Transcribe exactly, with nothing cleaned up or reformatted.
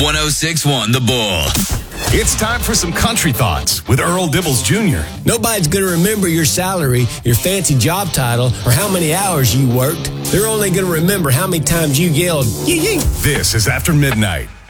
one oh six point one The Bull. It's time for some country thoughts with Earl Dibbles Junior Nobody's going to remember your salary, your fancy job title, or how many hours you worked. They're only going to remember how many times you yelled, yee yee. This is After Midnight.